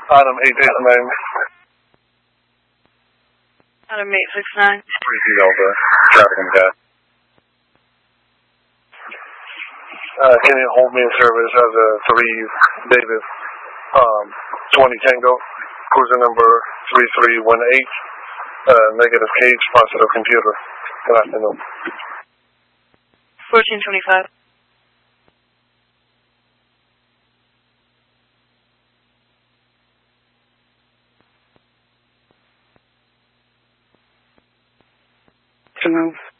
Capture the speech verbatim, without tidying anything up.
Item eight six nine. Item eight six nine. three feet over traffic and gas. Uh, can you hold me in service as a three Davis, um, twenty Tango, cruiser number three three one eight, uh, negative cage, positive computer. Good afternoon. fourteen twenty-five. Afternoon.